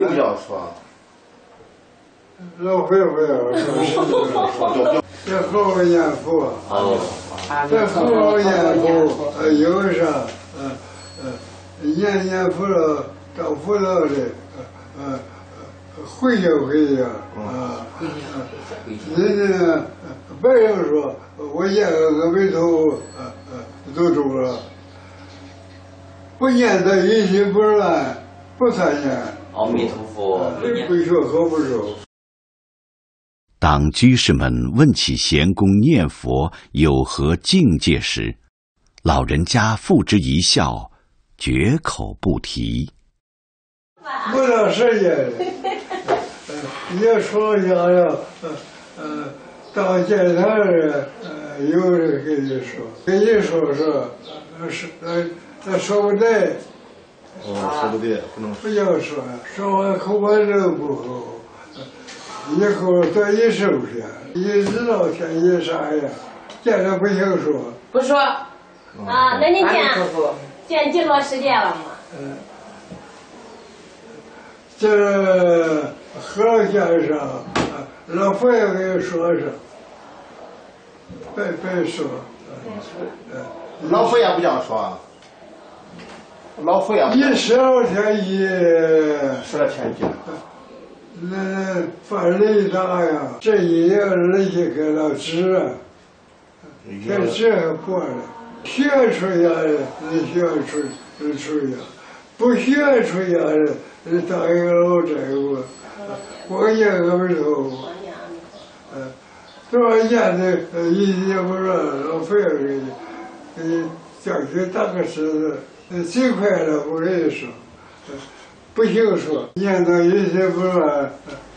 不要说， 老会不要说，这好念佛，这好念佛，有啥念佛了，到佛了的，回家人家别人说我念个阿弥陀都中了，不念的一心不乱，不参念。 阿弥陀佛， 不学和不熟。 当居士们问起贤公念佛有何境界时，老人家付之一笑，绝口不提。 不到时间，也说下了，到见他人，有人跟你说，他说不对。 说不对，不能不要说，说完口完人不好，以后多一受些，一知道天一啥呀，见了不行说。 不说。 那你见几多时间了吗？ 这和先生，老佛爷给你说说，别说。 老佛爷不这样说。老佛爷一12天一 12天一， 那犯雷大呀，这一年那些给他治啊，这治还过了，学出来的学出呀，不学出来的当一个老债务，光念个不头，多少年的一年不说老佛爷给你叫去打个狮子。最快了，我跟你说，不行说，念到一些不乱，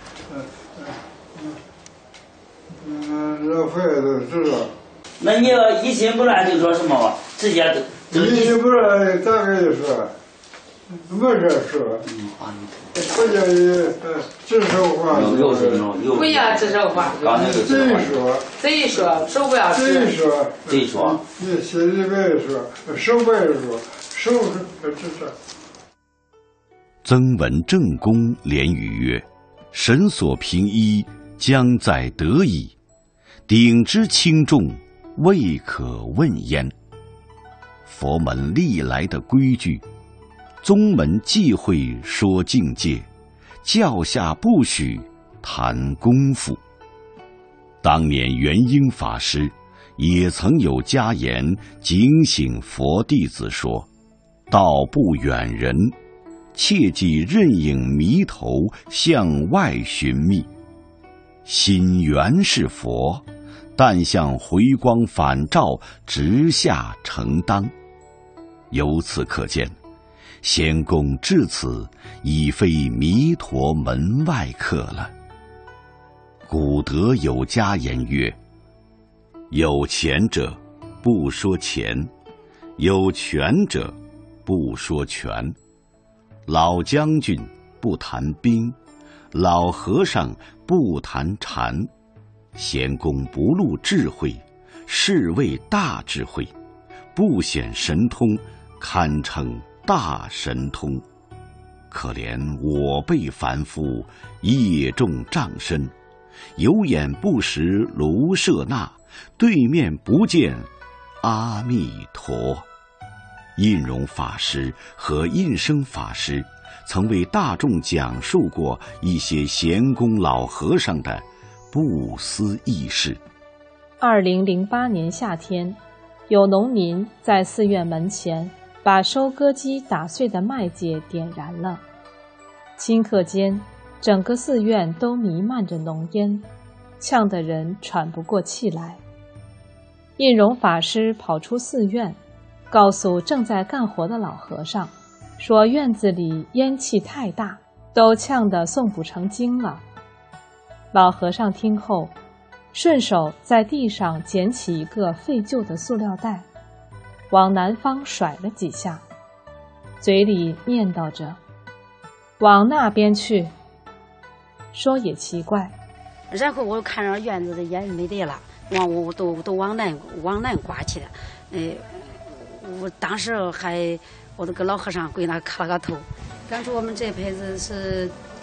老佛爷都知道。 那你要一心不乱就说什么？直接一心不乱，咋跟你说？没事说。不叫你指手画脚。 不要指手画脚。贼说不要指。 贼说。 你心里别说，手别说。 曾文正公连语曰：“神所凭依，将在得矣。鼎之轻重，未可问焉。”佛门历来的规矩，宗门忌讳说境界，教下不许谈功夫。当年元婴法师也曾有家言警醒佛弟子说：“道不远人，切忌任影迷头向外寻觅。心原是佛，但向回光返照直下承当。”由此可见，仙公至此已非弥陀门外客了。古德有家言曰：“有钱者不说钱，有权者不说权，老将军不谈兵，老和尚不谈禅。贤公不露智慧，是谓大智慧；不显神通，堪称大神通。可怜我辈凡夫，业重障身，有眼不识卢舍那，对面不见阿弥陀。”印容法师和印生法师曾为大众讲述过一些贤公老和尚的不思议事。 2008年夏天，有农民在寺院门前把收割机打碎的麦秸点燃了，顷刻间，整个寺院都弥漫着浓烟，呛得人喘不过气来。印容法师跑出寺院，告诉正在干活的老和尚，说院子里烟气太大，都呛得诵不成经了。老和尚听后，顺手在地上捡起一个废旧的塑料袋，往南方甩了几下，嘴里念叨着：“往那边去。”说也奇怪， 然后我看着院子的烟没得了，我都往南刮去了。我当时我这个老和尚跪那磕了个头，感觉我们这辈子是